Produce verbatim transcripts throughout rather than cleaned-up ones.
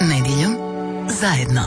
Nedjeljom zajedno.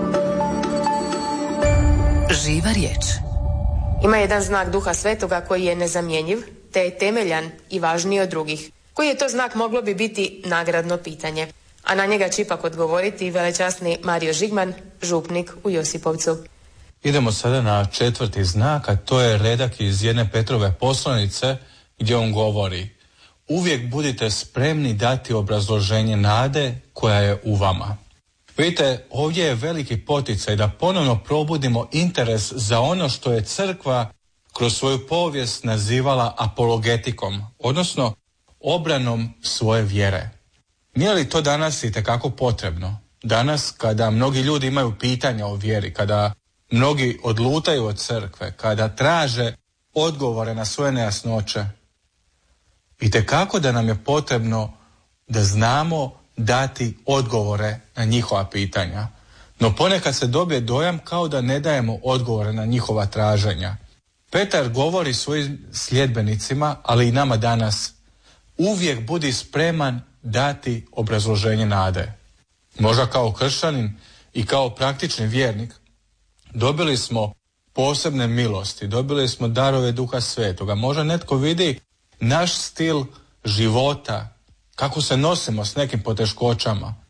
Živa riječ. Ima jedan znak Duha Svetoga koji je nezamjenjiv, te je temeljan i važniji od drugih. Koji je to znak, moglo bi biti nagradno pitanje. A na njega će ipak odgovoriti velečasni Mario Žigman, župnik u Josipovcu. Idemo sada na četvrti znak, a to je redak iz jedne Petrove poslanice gdje on govori: uvijek budite spremni dati obrazloženje nade koja je u vama. Vidite, ovdje je veliki poticaj da ponovno probudimo interes za ono što je crkva kroz svoju povijest nazivala apologetikom, odnosno obranom svoje vjere. Nije li to danas itekako potrebno? Danas kada mnogi ljudi imaju pitanja o vjeri, kada mnogi odlutaju od crkve, kada traže odgovore na svoje nejasnoće, itekako da nam je potrebno da znamo dati odgovore na njihova pitanja. No ponekad se dobije dojam kao da ne dajemo odgovore na njihova traženja. Petar govori svojim sljedbenicima, ali i nama danas: uvijek budi spreman dati obrazloženje nade. Možda kao kršćanin i kao praktični vjernik dobili smo posebne milosti, dobili smo darove Duha Svetoga. Možda netko vidi naš stil života, kako se nosimo s nekim poteškoćama.